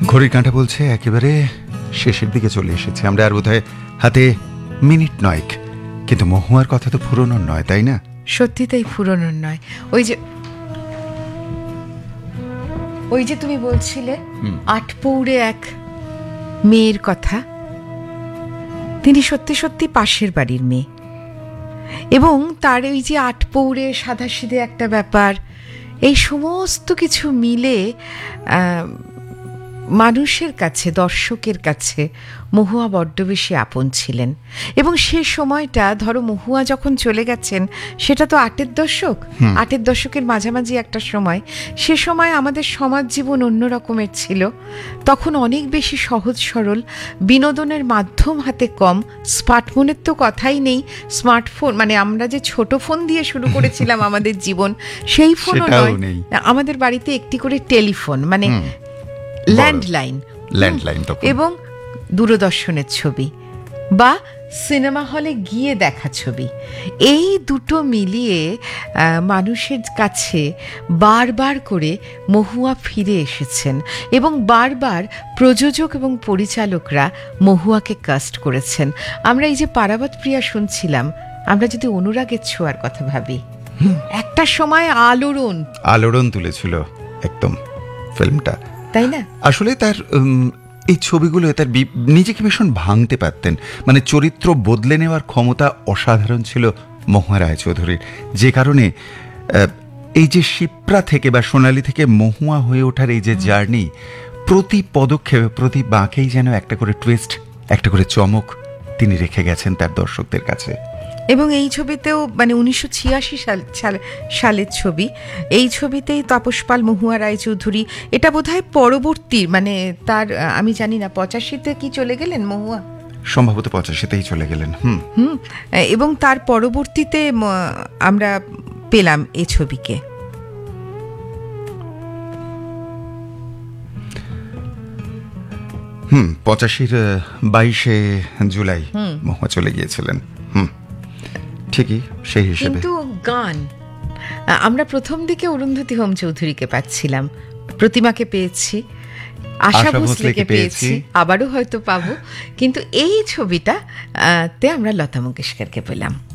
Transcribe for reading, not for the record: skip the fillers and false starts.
ঘড়ির কাঁটা বলছে একেবারে শেষের দিকে চলে এসেছে আমরা, আর বোধহয় হাতে মিনিট নয়েক। কিন্তু মহুয়ার কথা তো ফুরোনোর নয়, তাই না? সত্যি তাই, ফুরোনোর নয়। ওই যে তুমি বলছিলে আটপৌরে এক মেয়ের কথা, তিনি সত্যি সত্যি পাশের বাড়ির মেয়ে, এবং তার ওই যে আটপৌরে সাধাসিধে একটা ব্যাপার, এই সমস্ত কিছু মিলে মানুষের কাছে, দর্শকের কাছে মহুয়া বড্ড বেশি আপন ছিলেন। এবং সে সময়টা, ধরো মহুয়া যখন চলে গেছেন, সেটা তো 8-এর দশক, 8-এর দশকের মাঝামাঝি একটা সময়। সে সময় আমাদের সমাজ জীবন অন্য রকমের ছিল। তখন অনেক বেশি সহজ সরল, বিনোদনের মাধ্যম হাতে কম, স্মার্টফোনের তো কথাই নেই। স্মার্টফোন মানে আমরা যে ছোট ফোন দিয়ে শুরু করেছিলাম আমাদের জীবন, সেই ফোনও নয়। আমাদের বাড়িতে একটি করে টেলিফোন, মানে ল্যান্ডলাইন, এবং দূরদর্শনের ছবি বা সিনেমা হলে গিয়ে দেখা ছবি, এই দুটো মিলিয়ে মানুষের কাছে বারবার করে মহুয়া ফিরে এসেছেন, এবং বারবার প্রযোজক এবং পরিচালকরা মহুয়াকে কাস্ট করেছেন। আমরা এই যে পারাবত প্রিয়া শুনছিলাম, আমরা যদি অনুরাগের ছোঁয়ার কথা ভাবি, একটা সময় আলোড়ন তুলেছিল একদম ফিল্মটা, তাই না? আসলে তার এই ছবিগুলো তার নিজেকে ভীষণ ভাঙতে পারতেন, মানে চরিত্র বদলে নেওয়ার ক্ষমতা অসাধারণ ছিল মহুয়া রায়চৌধুরীর, যে কারণে এই যে শিপ্রা থেকে বা সোনালী থেকে মহুয়া হয়ে ওঠার এই যে জার্নি, প্রতি পদক্ষেপে প্রতি বাঁকেই যেন একটা করে টুইস্ট, একটা করে চমক তিনি রেখে গেছেন তার দর্শকদের কাছে। এবং এই ছবিতেও, মানে 1986 সালের ছবি, এই ছবিতেই তাপস পাল, মহুয়া রায়চৌধুরী, এটা বোধহয় পরবর্তী, মানে তার, আমি জানি না 85-তে কি চলে গেলেন মহুয়া, সম্ভবত 85-তেই চলে গেলেন। এবং তার পরবর্তীতে আমরা পেলাম এই ছবিকে। 85-র 22শে জুলাই মহুয়া চলে গিয়েছিলেন। ঠিকই, সেই হিসেবে। কিন্তু গান, আমরা প্রথম দিকে অরুন্ধতী হোম চৌধুরীকে পাচ্ছিলাম, প্রতিমাকে পেয়েছি, আশা ভোসলেকে পেয়েছি, আবারও হয়তো পাবো, কিন্তু এই ছবিটা তে আমরা লতা মঙ্গেশকরকে পেলাম।